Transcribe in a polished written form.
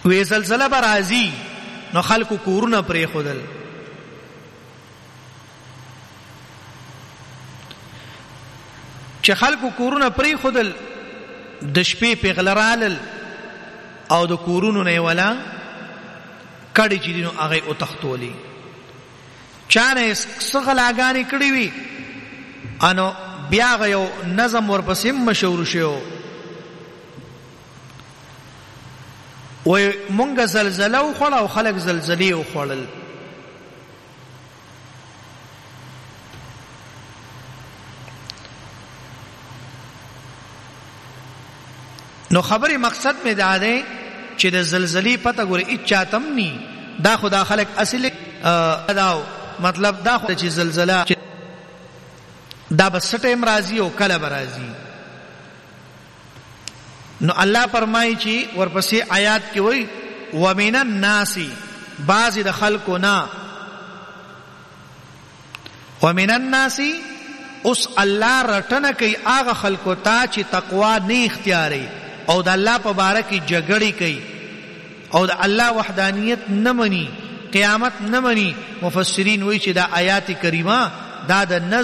وی زلزلہ برازی نو خلقو کورونه پرې خودل. چې خلقو کورونه پرې خودل د شپې پیغلرالل او د کورونو نه ولا کړي چې دینو هغه او تختولي چانه څغلاګانی کړي وي انو بیا غيو نظم ورپسې مشهور شو وای مونږ زلزلہ وخړ او خلک زلزلې وخړل. نو خبرې مقصد مې دا دی چې د زلزلې پته ګوري اچاتم ني دا خدا خلک اصل دا مطلب دا خو چې زلزلہ دا بس ټیم راځي او کله راځي. نو الله فرمایي چې ورپسې آیات کې وایي ومن الناس بعض د خلقنا ومن الناس اوس الله رټنه کوي هغه خلقو ته چې تقوا نه اختیاري او د الله په باره کې جګړې کوي او د الله وحدانیت نه مني قیامت نه مني. مفسرین وایي چې دا آیات کریمه دا د